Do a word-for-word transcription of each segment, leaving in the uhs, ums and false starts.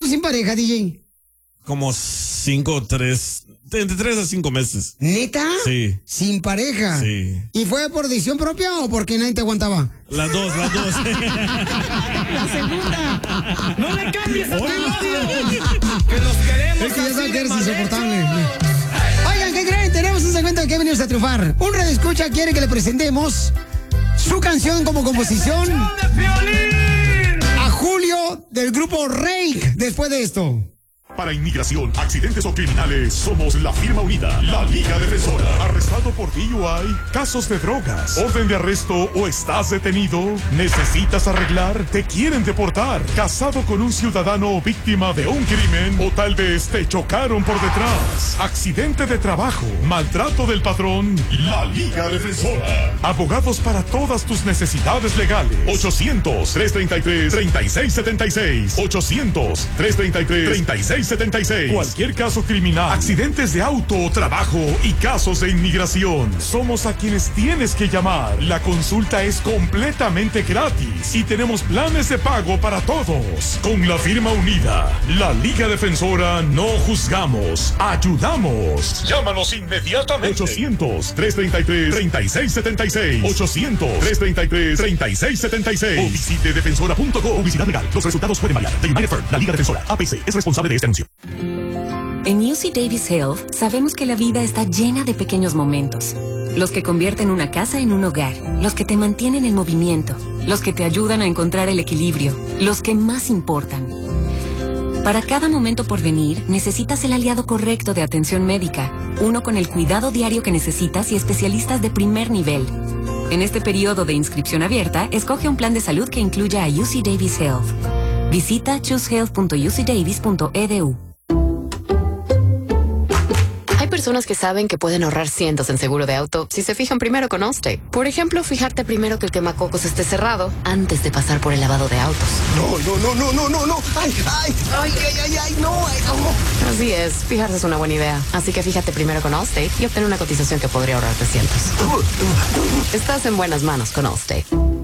sin pareja, D J? Como cinco, tres, entre tres a cinco meses. ¿Neta? Sí. ¿Sin pareja? Sí. ¿Y fue por decisión propia o porque nadie te aguantaba? Las dos, las dos. La segunda. ¡No le cambies a tu Oye, ¡Que nos queremos! Es que ya así sabes que de eres mal insoportable. hecho. Oigan, ¿qué creen? Tenemos un segmento de que venimos a triunfar. Un radioescucha quiere que le presentemos su canción como composición ¡De violín! a Julio del grupo Rake. Después de esto. Para inmigración, accidentes o criminales, somos la firma unida, la Liga Defensora. ¿Arrestado por D U I? ¿Casos de drogas? ¿Orden de arresto o estás detenido? ¿Necesitas arreglar? ¿Te quieren deportar? ¿Casado con un ciudadano o víctima de un crimen? ¿O tal vez te chocaron por detrás? ¿Accidente de trabajo? ¿Maltrato del patrón? La Liga Defensora. Abogados para todas tus necesidades legales. ochocientos, trescientos treinta y tres, treinta y seis setenta y seis. ochocientos, trescientos treinta y tres, treinta y seis setenta y seis. Cualquier caso criminal, accidentes de auto o trabajo y casos de inmigración. Somos a quienes tienes que llamar. La consulta es completamente gratis y tenemos planes de pago para todos. Con la firma unida, la Liga Defensora, no juzgamos, ayudamos. Llámanos inmediatamente. ochocientos, trescientos treinta y tres, treinta y seis setenta y seis. ochocientos, trescientos treinta y tres, treinta y seis setenta y seis. O visite defensora punto com. Publicidad legal. Los resultados pueden variar. The United Firm, la Liga Defensora, A P C, es responsable de este anuncio. En U C Davis Health sabemos que la vida está llena de pequeños momentos. Los que convierten una casa en un hogar, los que te mantienen en movimiento, los que te ayudan a encontrar el equilibrio, los que más importan. Para cada momento por venir, necesitas el aliado correcto de atención médica, uno con el cuidado diario que necesitas y especialistas de primer nivel. En este periodo de inscripción abierta, escoge un plan de salud que incluya a U C Davis Health. Visita choose health punto u c davis punto e d u. Hay personas que saben que pueden ahorrar cientos en seguro de auto si se fijan primero con Allstate. Por ejemplo, fijarte primero que el quemacocos esté cerrado antes de pasar por el lavado de autos. No, no, no, no, no, no, no. Ay, ay, ay, ay, ay, ay, no, ay, no. Así es, fijarse es una buena idea. Así que fíjate primero con Allstate y obtén una cotización que podría ahorrarte cientos. Estás en buenas manos con Allstate.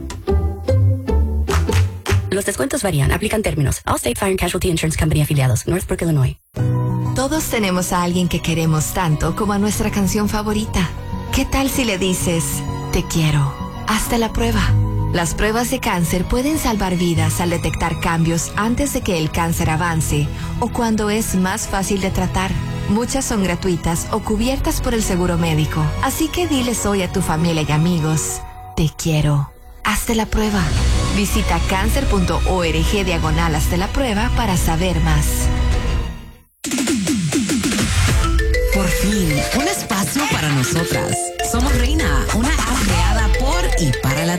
Los descuentos varían. Aplican términos. Allstate Fire and Casualty Insurance Company afiliados. Northbrook, Illinois. Todos tenemos a alguien que queremos tanto como a nuestra canción favorita. ¿Qué tal si le dices, te quiero? Hazte la prueba. Las pruebas de cáncer pueden salvar vidas al detectar cambios antes de que el cáncer avance o cuando es más fácil de tratar. Muchas son gratuitas o cubiertas por el seguro médico. Así que diles hoy a tu familia y amigos, te quiero. Hazte la prueba. Visita cáncer punto org diagonal hazte la prueba para saber más. Por fin, un espacio para nosotras. Somos